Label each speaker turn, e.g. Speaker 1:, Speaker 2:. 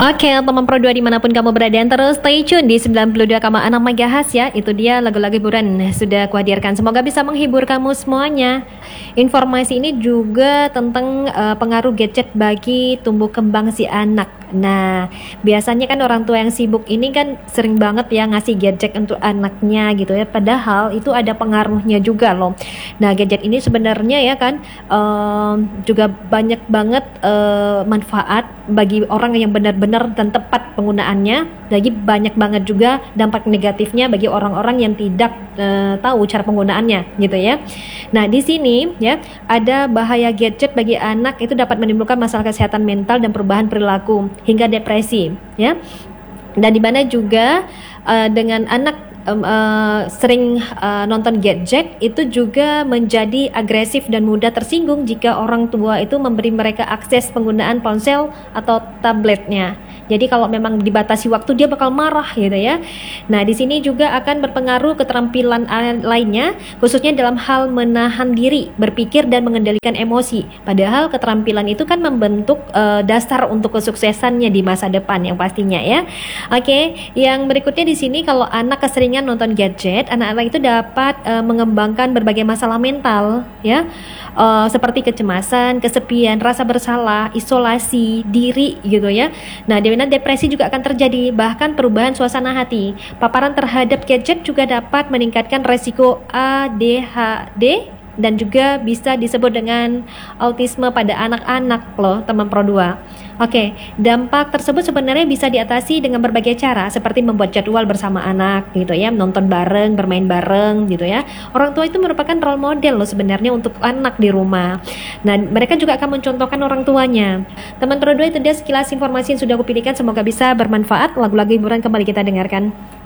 Speaker 1: Oke, teman Pro 2 dimanapun kamu berada, terus stay tune di 92,6 MHz ya. Itu dia lagu-lagu hiburan sudah kuhadirkan. Semoga bisa menghibur kamu semuanya. Informasi ini juga tentang pengaruh gadget bagi tumbuh kembang si anak. Nah, biasanya kan orang tua yang sibuk ini kan sering banget ya ngasih gadget untuk anaknya gitu ya. Padahal itu ada pengaruhnya juga loh. Nah, gadget ini sebenarnya ya kan juga banyak banget manfaat bagi orang yang benar-benar dan tepat penggunaannya. Lagi banyak banget juga dampak negatifnya bagi orang-orang yang tidak tahu cara penggunaannya gitu ya. Nah, di sini ya ada bahaya gadget bagi anak itu dapat menimbulkan masalah kesehatan mental dan perubahan perilaku hingga depresi ya. Dan di mana juga dengan anak sering nonton gadget itu juga menjadi agresif dan mudah tersinggung jika orang tua itu memberi mereka akses penggunaan ponsel atau tabletnya. Jadi kalau memang dibatasi waktu dia bakal marah gitu ya. Nah, di sini juga akan berpengaruh keterampilan lainnya khususnya dalam hal menahan diri, berpikir dan mengendalikan emosi. Padahal keterampilan itu kan membentuk dasar untuk kesuksesannya di masa depan yang pastinya ya. Oke, yang berikutnya di sini kalau anak keseringan nonton gadget, anak-anak itu dapat mengembangkan berbagai masalah mental ya, seperti kecemasan, kesepian, rasa bersalah, isolasi diri gitu ya. Nah, di mana depresi juga akan terjadi, bahkan perubahan suasana hati. Paparan terhadap gadget juga dapat meningkatkan resiko ADHD dan juga bisa disebut dengan autisme pada anak-anak loh teman Pro 2. Oke, dampak tersebut sebenarnya bisa diatasi dengan berbagai cara seperti membuat jadwal bersama anak gitu ya, nonton bareng, bermain bareng gitu ya. Orang tua itu merupakan role model loh sebenarnya untuk anak di rumah. Nah, mereka juga akan mencontohkan orang tuanya. Teman Pro 2 itu dia sekilas informasi yang sudah aku pilihkan, semoga bisa bermanfaat. Lagu-lagu hiburan kembali kita dengarkan.